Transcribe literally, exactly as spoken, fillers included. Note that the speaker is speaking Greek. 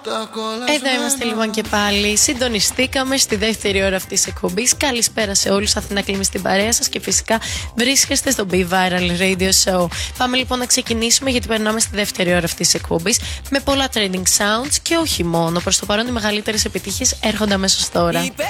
Εδώ είμαστε λοιπόν και πάλι. Συντονιστήκαμε στη δεύτερη ώρα αυτής της εκπομπής. Καλησπέρα σε όλους. Αθηνά Κλίμη στην παρέα σας και φυσικά βρίσκεστε στο Be Viral Radio Show. Πάμε λοιπόν να ξεκινήσουμε γιατί περνάμε στη δεύτερη ώρα αυτής της εκπομπής με πολλά trending sounds και όχι μόνο. Προς το παρόν οι μεγαλύτερες επιτυχίες έρχονται αμέσως τώρα.